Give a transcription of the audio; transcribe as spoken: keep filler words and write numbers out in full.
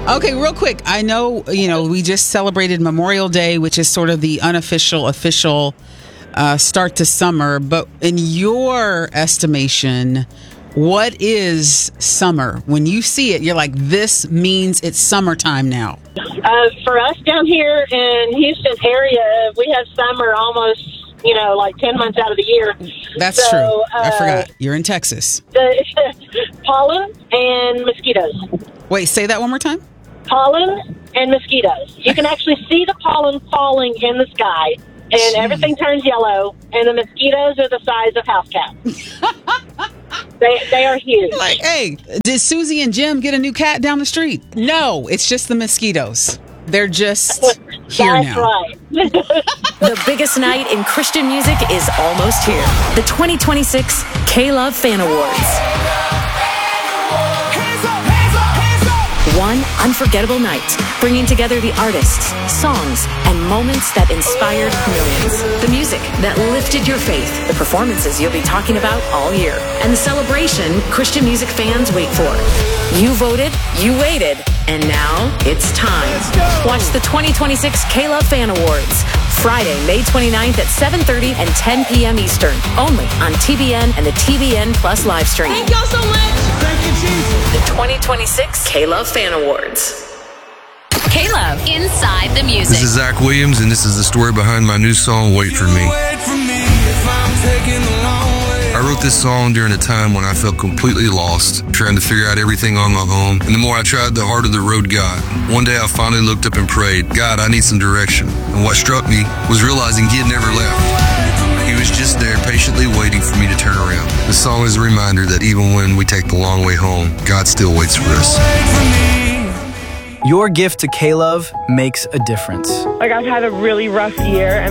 Okay, real quick. I know, you know, we just celebrated Memorial Day, which is sort of the unofficial, official uh, start to summer. But in your estimation, what is summer? When you see it, you're like, this means it's summertime now. Uh, for us down here in Houston area, we have summer almost, you know, like ten months out of the year. That's so, true. I uh, forgot. You're in Texas. The pollen and mosquitoes. Wait, say that one more time. Pollen and mosquitoes. You can actually see the pollen falling in the sky, and Jeez. everything turns yellow, and the mosquitoes are the size of house cats. they, they are huge. Like, hey, did Susie and Jim get a new cat down the street? No, it's just the mosquitoes. They're just here That's now. right. The biggest night in Christian music is almost here. The twenty twenty-six K-Love Fan Awards. One unforgettable night, bringing together the artists, songs, and moments that inspired millions. The music that lifted your faith, the performances you'll be talking about all year, and the celebration Christian music fans wait for. You voted, you waited, and now it's time. Watch the twenty twenty-six K-Love Fan Awards, Friday, May twenty-ninth at seven thirty and ten p.m. Eastern, only on T B N and the T V N Plus live stream. Thank y'all so much. Thank you, Jesus. The twenty twenty-six K-Love Fan Awards. K-Love, Inside the Music. This is Zach Williams, and this is the story behind my new song, Wait For Me. I wrote this song during a time when I felt completely lost, trying to figure out everything on my own. And the more I tried, the harder the road got. One day I finally looked up and prayed, God, I need some direction. And what struck me was realizing he had never left. He was just there patiently waiting for me to turn around. The song is a reminder that even when we take the long way home, God still waits for us. Your gift to K-Love makes a difference. Like, I've had a really rough year, and